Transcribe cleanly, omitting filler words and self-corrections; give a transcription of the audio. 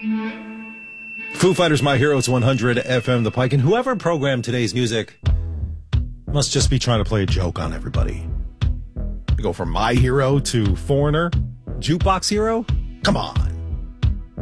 Foo Fighters, My Hero, it's 100 FM The Pike. And whoever programmed today's music must just be trying to play a joke on everybody. You go from My Hero to Foreigner, Jukebox Hero? Come on.